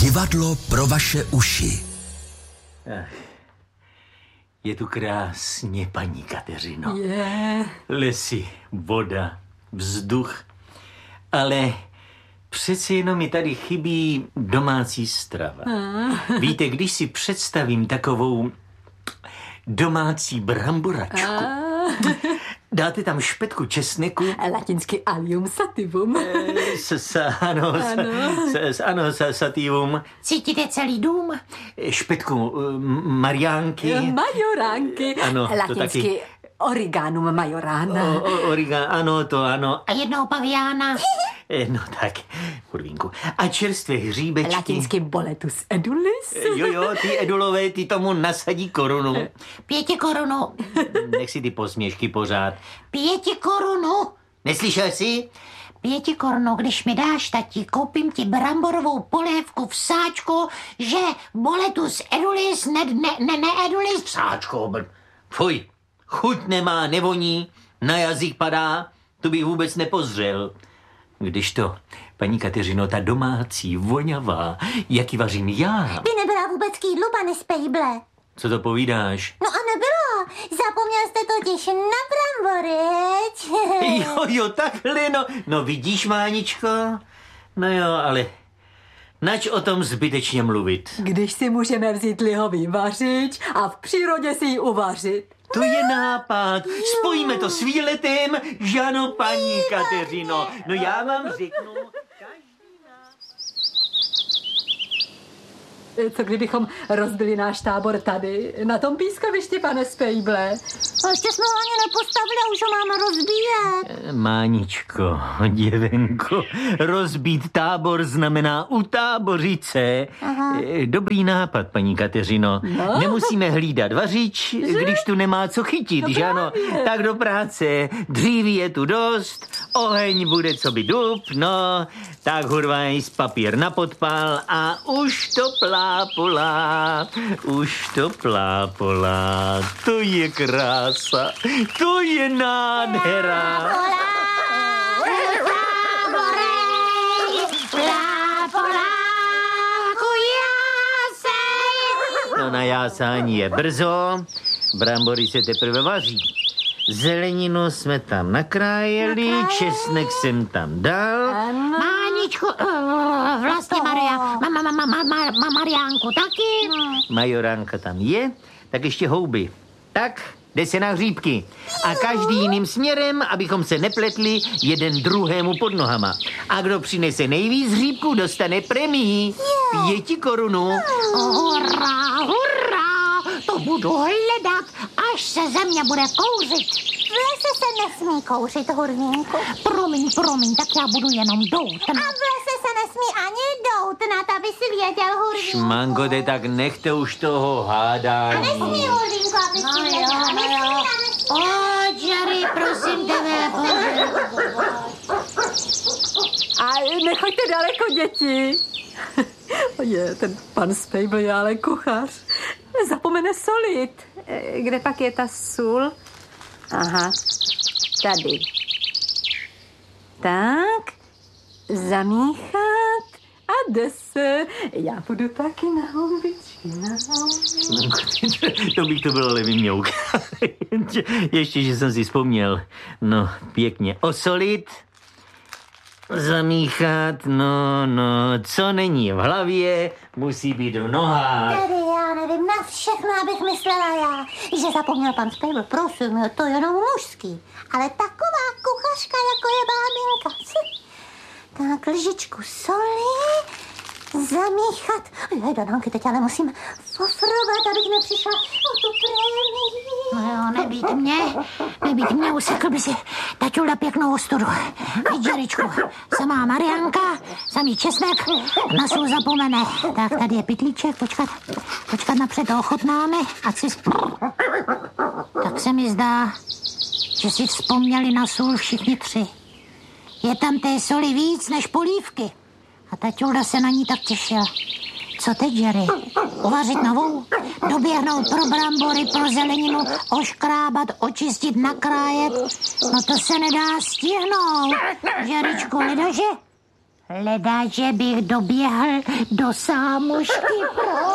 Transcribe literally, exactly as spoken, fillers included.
Divadlo pro vaše uši. Ach, je tu krásně, paní Kateřino. Je. Lesy, voda, vzduch, ale přeci jenom mi tady chybí domácí strava. Ah. Víte, když si představím takovou domácí bramboračku, Ah. dáte tam špetku česneku. Latinsky alium sativum. S, s, ano, Ano. S, s, ano, s, sativum. Cítíte celý dům? Špetku um, mariánky. Majoránky. Ano, to Latinsky taky. Origanum majorana. O, o, origa, ano, to ano. A jednoho paviána? Eh, No tak, kurvínku. A čerstvé hříbečky. Latinsky boletus edulis. Jo, jo, ty edulové, ty tomu nasadí korunu. Pěti korunu. Nech si ty posměšky pořád. Pěti korunu. Neslyšel jsi? Pěti korunu, když mi dáš, tati, koupím ti bramborovou polévku v sáčku, že boletus edulis, ne, ne, ne, ne edulis. Sáčko, br... Fuj, chuť nemá, nevoní, na jazyk padá, to bych vůbec nepozřel. Když to, paní Kateřino, ta domácí, voňavá, jak ji vařím já. Ty nebyla vůbec k jídlu, pane Spejble. Co to povídáš? No a nebyla. Zapomněl jste totiž na brambory, heď? Jo, jo, takhle, no. No vidíš, Máničko? No jo, ale nač o tom zbytečně mluvit. Když si můžeme vzít lihový vařič a v přírodě si ji uvařit. To je nápad. Spojíme to s výletem, žano, paní Kateřino. No já vám řeknu... Co kdybychom rozbili náš tábor tady, na tom pískovišti, pane Spejble? A ještě jsme ho ani nepostavili a už ho máme rozbíjet. Máničko, děvenko, rozbít tábor znamená utábořit. Dobrý nápad, paní Kateřino. No. Nemusíme hlídat vařič, když tu nemá co chytit, No že ano? Tak do práce, dříví je tu dost, oheň bude co by dub, no, tak hurvajs papír na podpal a už to plápolá, už to plápolá, to je krása, to je nádhera. No na jásání je brzo, brambory se teprve vaří. Zeleninu jsme tam nakrájeli, česnek jsem tam dal. Máničku, uh, vlastně Maria, ma, ma, ma, ma, ma, ma, Mariánku taky. Majoránka tam je, tak ještě houby. Tak, jde se na hříbky. A každý jiným směrem, abychom se nepletli jeden druhému pod nohama. A kdo přinese nejvíc hříbků, dostane premii. Pěti korunu. Hurá, hurá, to budu hledat, až se země bude kouřit. V lese se nesmí kouřit, hurvínku. Promiň, promiň, tak já budu jenom doutnat. A v lese se nesmí ani doutnat, aby si věděl, hurvínku. Šmangote, tak nechte už toho hádání. Nesmí, hurvínku, aby si věděl. Nesmí, a nesmí. O, Jerry, prosím tebe, A nechoďte daleko, děti. Je, ten pan Spejble je ale kuchař. Zapomene solit. Kde pak je ta sůl? Aha, tady. Tak, zamíchat a jde. Já půjdu taky na houbičky, na houbičky. To bych to bylo ale vymňouk. Ještě, že jsem si vzpomněl. No, pěkně osolit, zamíchat, no, no, co není v hlavě, musí být v nohách. Tady já nevím, na všechno, abych myslela já, že zapomněl pan Spejble, prosím, to je jenom mužský. Ale taková kuchařka, jako je bábinka. Tak lžičku soli, zamíchat. Jej, Danánky, teď ale musím fofrovat, abych nepřišla o tu prémii. No jo, nebýt mě, nebýt mě, usekl by si taťula pěknou ostudu. Víš, Jeričku, samá Mariánka, samý česnek, na sůl zapomene. Tak tady je pytlíček, počkat, počkat napřed to ochotnáme a si... Tak se mi zdá, že si vzpomněli na sůl všichni tři. Je tam té soli víc než polívky. A taťulda se na ní tak těšil. Co teď, Jerry? Uvařit novou? Doběhnout pro brambory, pro zeleninu, oškrábat, očistit, nakrájet? No to se nedá stihnout. Jerryčku, ledaže? Leda, že bych doběhl do sámošky pro...